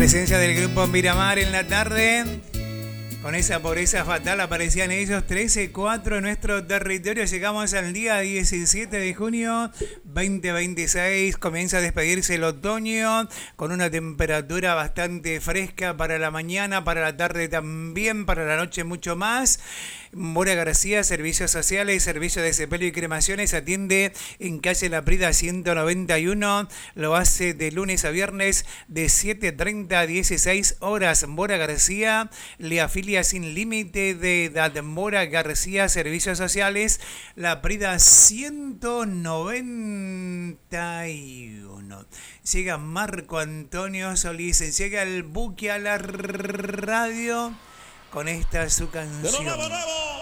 presencia del grupo Miramar en la tarde. Con esa pobreza fatal aparecían ellos 13-4 en nuestro territorio. Llegamos al día 17 de junio 2026. Comienza a despedirse el otoño con una temperatura bastante fresca para la mañana, para la tarde también, para la noche mucho más. Mora García, Servicios Sociales, Servicio de Sepelio y Cremaciones, atiende en calle La Prida 191, lo hace de lunes a viernes de 7:30 a 16 horas. Mora García le afilia sin límite de edad. Mora García, Servicios Sociales, La Prida 191. Llega Marco Antonio Solís, llega el buque a la radio con esta su canción. ¡De nuevo!